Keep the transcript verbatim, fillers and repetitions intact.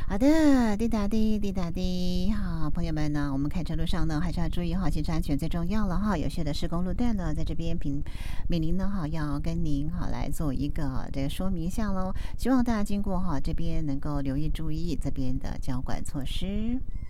好的，滴答滴，滴答滴。好，朋友们呢，我们开车路上呢，还是要注意哈，行车安全最重要了哈。有些的施工路段呢，在这边平美玲呢哈，要跟您哈来做一个这个说明一下喽。希望大家经过哈这边能够留意注意这边的交管措施。